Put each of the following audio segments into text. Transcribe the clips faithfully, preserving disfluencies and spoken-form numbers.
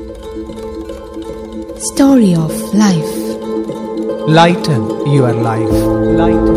Story of Life. Lighten your life. Lighten.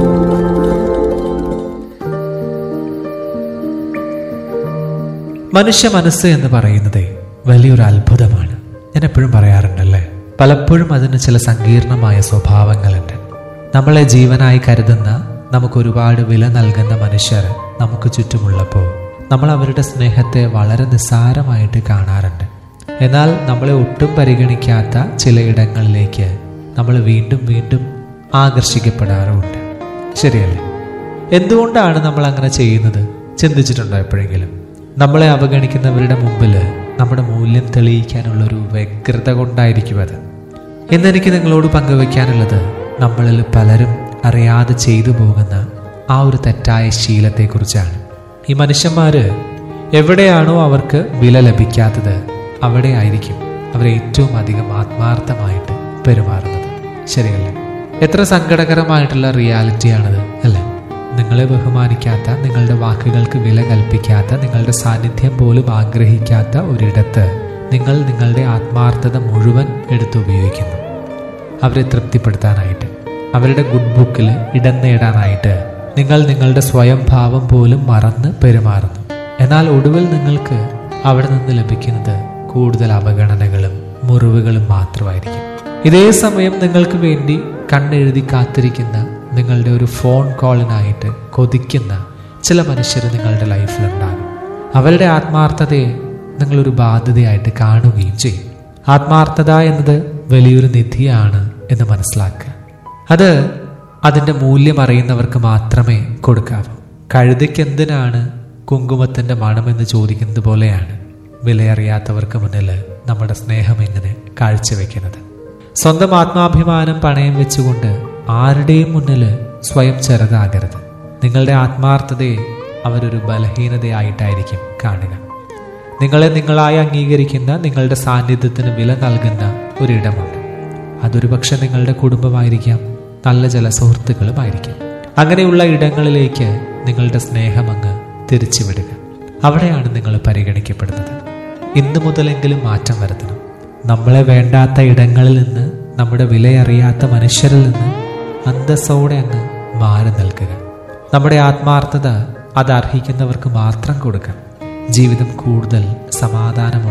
മനുഷ്യ മനസ്സ് എന്ന് പറയുന്നത് വലിയൊരു അത്ഭുതമാണ്. ഞാൻ എപ്പോഴും പറയാറുണ്ടല്ലേ, പലപ്പോഴും അതിന് ചില സങ്കീർണമായ സ്വഭാവങ്ങളുണ്ട്. നമ്മളെ ജീവനായി കരുതുന്ന, നമുക്ക് ഒരുപാട് വില നൽകുന്ന മനുഷ്യർ നമുക്ക് ചുറ്റുമുള്ളപ്പോൾ നമ്മൾ അവരുടെ സ്നേഹത്തെ വളരെ നിസ്സാരമായിട്ട് കാണാറുണ്ട്. എന്നാൽ നമ്മളെ ഒട്ടും പരിഗണിക്കാത്ത ചിലയിടങ്ങളിലേക്ക് നമ്മൾ വീണ്ടും വീണ്ടും ആകർഷിക്കപ്പെടാറുമുണ്ട്. ശരിയല്ലേ? എന്തുകൊണ്ടാണ് നമ്മൾ അങ്ങനെ ചെയ്യുന്നത്? ചിന്തിച്ചിട്ടുണ്ടോ എപ്പോഴെങ്കിലും? നമ്മളെ അവഗണിക്കുന്നവരുടെ മുമ്പിൽ നമ്മുടെ മൂല്യം തെളിയിക്കാനുള്ളൊരു വ്യഗ്രത കൊണ്ടായിരിക്കും അത്. എന്നെനിക്ക് നിങ്ങളോട് പങ്കുവയ്ക്കാനുള്ളത്, നമ്മളിൽ പലരും അറിയാതെ ചെയ്തു പോകുന്ന ആ ഒരു തെറ്റായ ശീലത്തെക്കുറിച്ചാണ്. ഈ മനുഷ്യന്മാർ എവിടെയാണോ അവർക്ക് വില ലഭിക്കാത്തത്, അവിടെ ആയിരിക്കും അവർ ഏറ്റവും അധികം ആത്മാർത്ഥമായിട്ട് പെരുമാറുന്നത്. ശരിയല്ലേ? എത്ര സങ്കടകരമായിട്ടുള്ള റിയാലിറ്റിയാണത് അല്ലേ? നിങ്ങളെ ബഹുമാനിക്കാത്ത, നിങ്ങളുടെ വാക്കുകൾക്ക് വില കൽപ്പിക്കാത്ത, നിങ്ങളുടെ സാന്നിധ്യം പോലും ആഗ്രഹിക്കാത്ത ഒരിടത്ത് നിങ്ങൾ നിങ്ങളുടെ ആത്മാർത്ഥത മുഴുവൻ എടുത്തുപയോഗിക്കുന്നു. അവരെ തൃപ്തിപ്പെടുത്താനായിട്ട്, അവരുടെ ഗുഡ് ബുക്കിൽ ഇടം നേടാനായിട്ട് നിങ്ങൾ നിങ്ങളുടെ സ്വയം ഭാവം പോലും മറന്ന് പെരുമാറുന്നു. എന്നാൽ ഒടുവിൽ നിങ്ങൾക്ക് അവിടെ നിന്ന് ലഭിക്കുന്നത് കൂടുതൽ അവഗണനകളും മുറിവുകളും മാത്രമായിരിക്കും. ഇതേ സമയം നിങ്ങൾക്ക് വേണ്ടി കണ്ണെഴുതി കാത്തിരിക്കുന്ന, നിങ്ങളുടെ ഒരു ഫോൺ കോളിനായിട്ട് കൊതിക്കുന്ന ചില മനുഷ്യർ നിങ്ങളുടെ ലൈഫിലുണ്ടാകും. അവരുടെ ആത്മാർത്ഥതയെ നിങ്ങളൊരു ബാധ്യതയായിട്ട് കാണുകയും ചെയ്യും. ആത്മാർത്ഥത എന്നത് വലിയൊരു നിധിയാണ് എന്ന് മനസ്സിലാക്കുക. അത് അതിൻ്റെ മൂല്യം അറിയുന്നവർക്ക് മാത്രമേ കൊടുക്കാവൂ. കഴുതയ്ക്ക് എന്തിനാണ് കുങ്കുമത്തിൻ്റെ മണമെന്ന് ചോദിക്കുന്നത് പോലെയാണ് വിലയറിയാത്തവർക്ക് മുന്നിൽ നമ്മുടെ സ്നേഹം എങ്ങനെ കാഴ്ചവെക്കുന്നത്. സ്വന്തം ആത്മാഭിമാനം പണയം വെച്ചുകൊണ്ട് ആരുടെയും മുന്നിൽ സ്വയം ചെറുതാകരുത്. നിങ്ങളുടെ ആത്മാർത്ഥതയെ അവരൊരു ബലഹീനതയായിട്ടായിരിക്കും കാണുക. നിങ്ങളെ നിങ്ങളായി അംഗീകരിക്കുന്ന, നിങ്ങളുടെ സാന്നിധ്യത്തിന് വില നൽകുന്ന ഒരിടമുണ്ട്. അതൊരു പക്ഷെ നിങ്ങളുടെ കുടുംബമായിരിക്കാം, നല്ല ചില സുഹൃത്തുക്കളുമായിരിക്കും. അങ്ങനെയുള്ള ഇടങ്ങളിലേക്ക് നിങ്ങളുടെ സ്നേഹം അങ്ങ് തിരിച്ചുവിടുക. അവിടെയാണ് നിങ്ങൾ പരിഗണിക്കപ്പെടുന്നത്. ഇന്നു മുതലെങ്കിലും മാറ്റം വരുത്തണം. നമ്മളെ വേണ്ടാത്ത ഇടങ്ങളിൽ നിന്ന്, നമ്മുടെ വിലയറിയാത്ത മനുഷ്യരിൽ നിന്ന് അന്തസ്സോടെ അങ്ങ് മാറി നിൽക്കുക. നമ്മുടെ ആത്മാർത്ഥത അത് അർഹിക്കുന്നവർക്ക് മാത്രം കൊടുക്കണം. ജീവിതം കൂടുതൽ സമാധാനമുള്ള